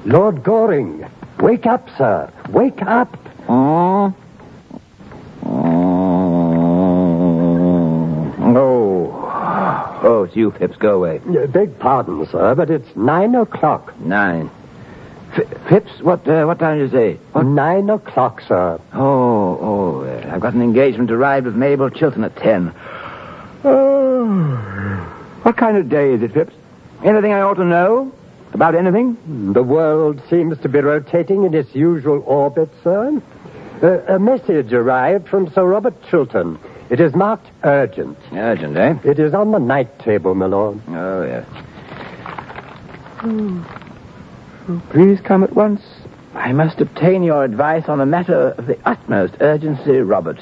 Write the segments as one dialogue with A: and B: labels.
A: Lord Goring. Wake up, sir. Wake up.
B: Oh, it's you, Phipps. Go away.
A: Beg pardon, sir, but it's 9 o'clock.
B: 9. Phipps, what time did you say? What?
A: 9 o'clock, sir.
B: I've got an engagement to ride with Mabel Chilton at 10. What kind of day is it, Phipps? Anything I ought to know? About anything?
A: The world seems to be rotating in its usual orbit, sir. A message arrived from Sir Robert Chilton. It is marked urgent.
B: Urgent, eh?
A: It is on the night table, my lord.
B: Oh, yes. Please come at once. I must obtain your advice on a matter of the utmost urgency, Robert.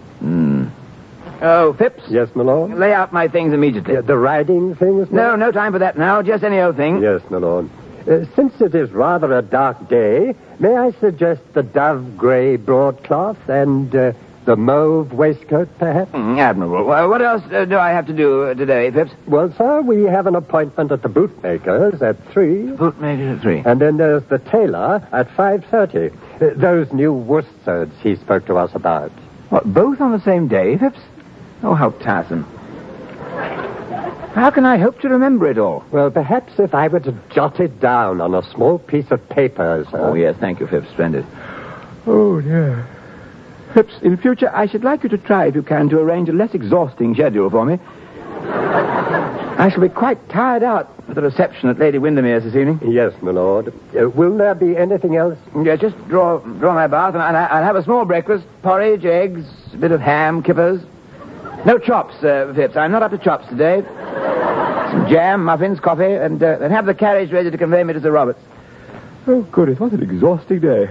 B: Oh, Phipps?
A: Yes, my lord?
B: Lay out my things immediately.
A: The riding things?
B: No time for that now. Just any old thing.
A: Yes, my lord. Since it is rather a dark day, may I suggest the dove grey broadcloth and the mauve waistcoat, perhaps?
B: Admirable. What else do I have to do today, Phipps?
A: Well, sir, we have an appointment at the bootmaker's at 3.
B: Bootmaker's at 3.
A: And then there's the tailor at 5:30. Those new worsteds he spoke to us about.
B: What, both on the same day, Phipps? Oh, how tiresome. How can I hope to remember it all?
A: Well, perhaps if I were to jot it down on a small piece of paper, sir.
B: Oh, yes, thank you, Phipps. Splendid. Oh, dear. Phipps, in future, I should like you to try, if you can, to arrange a less exhausting schedule for me. I shall be quite tired out at the reception at Lady Windermere's this evening.
A: Yes, my lord. Will there be anything else?
B: Yeah, just draw my bath, and I'll have a small breakfast. Porridge, eggs, a bit of ham, kippers. No chops, Phipps. I'm not up to chops today. Some jam, muffins, coffee, and have the carriage ready to convey me to Sir Robert's. Oh, goodness, what an exhausting day.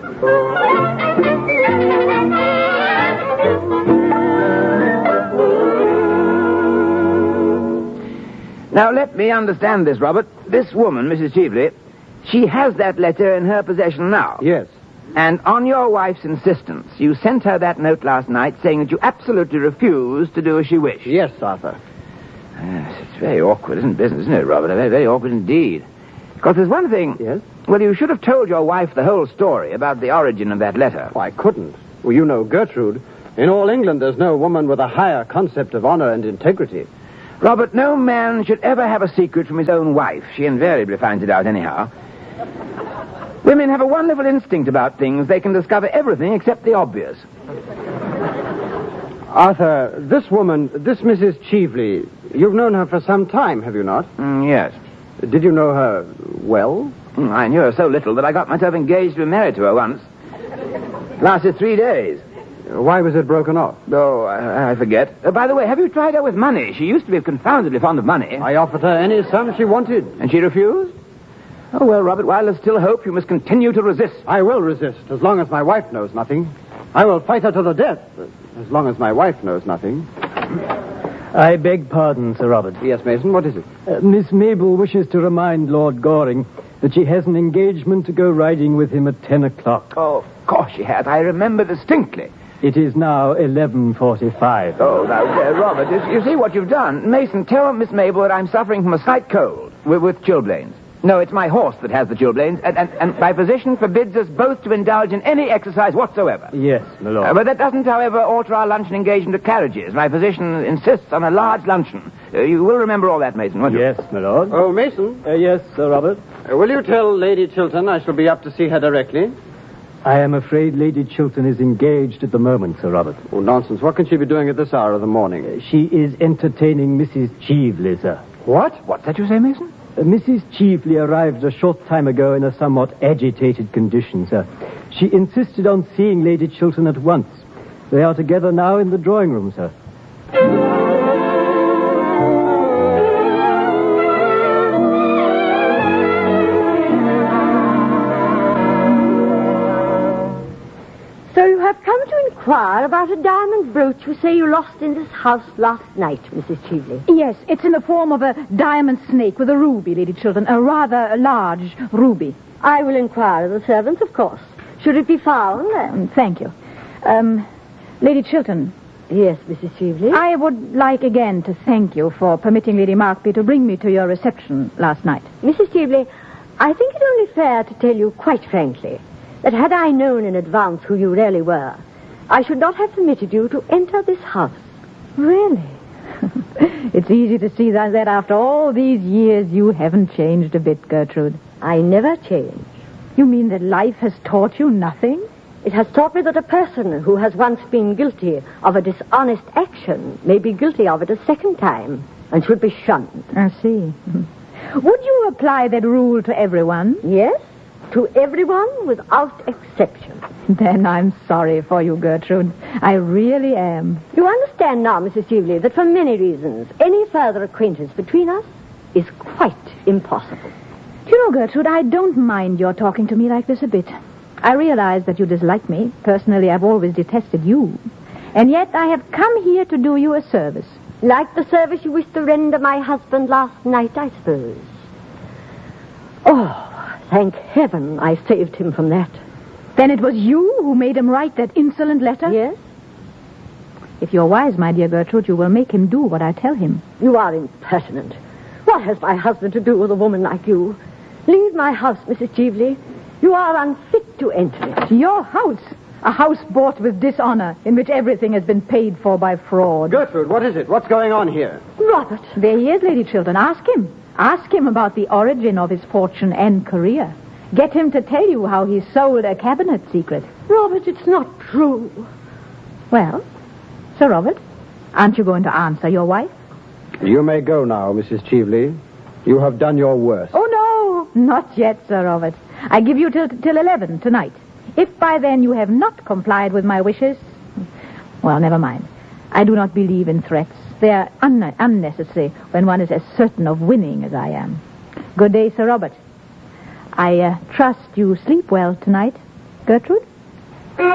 B: Now, let me understand this, Robert. This woman, Mrs. Cheveley, she has that letter in her possession now.
A: Yes.
B: And on your wife's insistence, you sent her that note last night saying that you absolutely refused to do as she wished.
A: Yes, Arthur.
B: Yes, it's very awkward, isn't it, Robert? Very, very awkward indeed. Because there's one thing...
A: Yes?
B: Well, you should have told your wife the whole story about the origin of that letter.
C: Why, I couldn't. Well, you know Gertrude. In all England, there's no woman with a higher concept of honor and integrity.
B: Robert, no man should ever have a secret from his own wife. She invariably finds it out anyhow. Women have a wonderful instinct about things. They can discover everything except the obvious.
C: Arthur, this woman, this Mrs. Cheveley, you've known her for some time, have you not?
B: Yes.
C: Did you know her well?
B: I knew her so little that I got myself engaged to be married to her once. It lasted 3 days.
C: Why was it broken off?
B: Oh, I forget. By the way, have you tried her with money? She used to be confoundedly fond of money.
C: I offered her any sum she wanted.
B: And she refused? Oh, well, Robert, while there's still hope, you must continue to resist.
C: I will resist, as long as my wife knows nothing. I will fight her to the death, as long as my wife knows nothing.
D: I beg pardon, Sir Robert.
C: Yes, Mason, what is it?
D: Miss Mabel wishes to remind Lord Goring that she has an engagement to go riding with him at 10 o'clock.
B: Oh, of course she has. I remember distinctly.
D: It is now 11:45.
B: Oh, now, Robert, you see what you've done. Mason, tell Miss Mabel that I'm suffering from a slight cold with chilblains. No, it's my horse that has the chilblains, and my physician forbids us both to indulge in any exercise whatsoever.
D: Yes, my lord.
B: But that doesn't, however, alter our luncheon engagement to carriages. My physician insists on a large luncheon. You will remember all that, Mason, won't you?
D: Yes, my lord.
C: Oh, Mason.
D: Yes, Sir Robert.
C: Will you tell Lady Chilton I shall be up to see her directly?
D: I am afraid Lady Chilton is engaged at the moment, Sir Robert.
C: Oh, nonsense. What can she be doing at this hour of the morning?
D: She is entertaining Mrs. Cheveley, sir.
C: What?
B: What's that you say, Mason?
D: Mrs. Cheveley arrived a short time ago in a somewhat agitated condition, sir. She insisted on seeing Lady Chilton at once. They are together now in the drawing room, sir.
E: So you have come to inquire about a diamond brooch you say you lost in this house last night, Mrs. Cheveley.
F: Yes, it's in the form of a diamond snake with a ruby, Lady Chilton. A rather large ruby.
E: I will inquire of the servants, of course. Should it be found?
F: Thank you. Lady Chilton.
E: Yes, Mrs. Cheveley.
F: I would like again to thank you for permitting Lady Markby to bring me to your reception last night.
E: Mrs. Cheveley, I think it only fair to tell you quite frankly that had I known in advance who you really were, I should not have permitted you to enter this house.
F: Really? It's easy to see that after all these years you haven't changed a bit, Gertrude.
E: I never change.
F: You mean that life has taught you nothing?
E: It has taught me that a person who has once been guilty of a dishonest action may be guilty of it a second time and should be shunned.
F: I see. Would you apply that rule to everyone?
E: Yes, to everyone without exception.
F: Then I'm sorry for you, Gertrude. I really am.
E: You understand now, Mrs. Cheveley, that for many reasons, any further acquaintance between us is quite impossible.
F: Do you know, Gertrude, I don't mind your talking to me like this a bit. I realize that you dislike me. Personally, I've always detested you. And yet I have come here to do you a service.
E: Like the service you wished to render my husband last night, I suppose. Oh, thank heaven I saved him from that.
F: Then it was you who made him write that insolent letter?
E: Yes?
F: If you're wise, my dear Gertrude, you will make him do what I tell him.
E: You are impertinent. What has my husband to do with a woman like you? Leave my house, Mrs. Cheveley. You are unfit to enter it.
F: Your house? A house bought with dishonor, in which everything has been paid for by fraud.
C: Gertrude, what is it? What's going on here?
E: Robert.
F: There he is, Lady Chiltern. Ask him. Ask him about the origin of his fortune and career. Get him to tell you how he sold a cabinet secret.
E: Robert, it's not true.
F: Well, Sir Robert, aren't you going to answer your wife?
C: You may go now, Mrs. Cheveley. You have done your worst.
F: Oh, no, not yet, Sir Robert. I give you till 11 tonight. If by then you have not complied with my wishes, well, never mind. I do not believe in threats. They are unnecessary when one is as certain of winning as I am. Good day, Sir Robert. I trust you sleep well tonight, Gertrude?